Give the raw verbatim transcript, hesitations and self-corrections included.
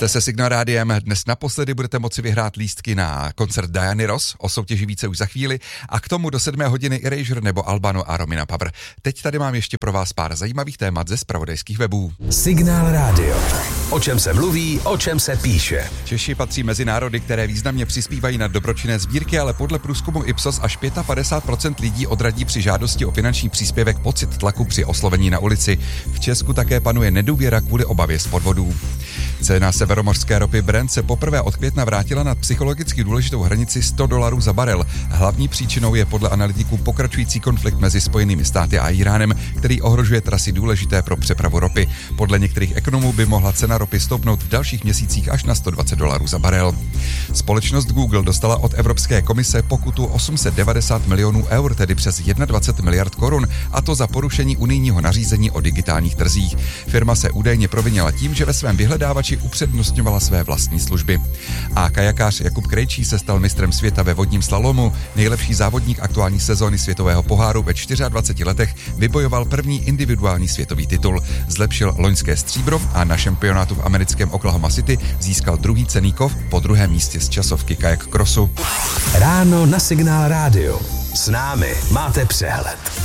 Jste se Signál Rádiem, dnes naposledy budete moci vyhrát lístky na koncert Diany Ross, o soutěži více už za chvíli, a k tomu do sedmé hodiny Erasure nebo Albano a Romina Power. Teď tady mám ještě pro vás pár zajímavých témat ze zpravodajských webů. Signál Rádio. O čem se mluví, o čem se píše. Češi patří mezi národy, které významně přispívají na dobročinné sbírky, ale podle průzkumu Ipsos až padesát pět procent lidí odradí při žádosti o finanční příspěvek pocit tlaku při oslovení na ulici. V Česku také panuje nedůvěra kvůli obavě z podvodů. Cena severomořské ropy Brent se poprvé od května vrátila nad psychologicky důležitou hranici sto dolarů za barel. Hlavní příčinou je podle analytiků pokračující konflikt mezi Spojenými státy a Íránem, který ohrožuje trasy důležité pro přepravu ropy. Podle některých ekonomů by mohla cena ropy stoupnout v dalších měsících až na sto dvacet dolarů za barel. Společnost Google dostala od Evropské komise pokutu osm set devadesát milionů eur, tedy přes dvacet jedna miliard korun, a to za porušení unijního nařízení o digitálních trzích. Firma se údajně provinila tím, že ve svém vyhledávači upřednostňovala své vlastní služby. A kajakář Jakub Krejčí se stal mistrem světa ve vodním slalomu. Nejlepší závodník aktuální sezóny světového poháru ve dvaceti čtyřech letech vybojoval první individuální světový titul. Zlepšil loňské stříbro a na šampionátu v americkém Oklahoma City získal druhý cenný kov po druhém místě z časovky kajak crossu. Ráno na Signál Rádio. S námi máte přehled.